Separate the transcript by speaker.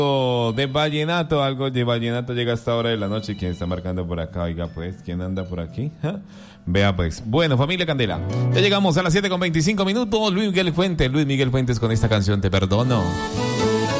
Speaker 1: de vallenato, algo de vallenato llega a esta hora de la noche. ¿Quién está marcando por acá? Oiga, pues, ¿quién anda por aquí? ¿Ah? Vea, pues. Bueno, familia Candela, ya llegamos a las 7:25 minutos. Luis Miguel Fuentes con esta canción, Te Perdono.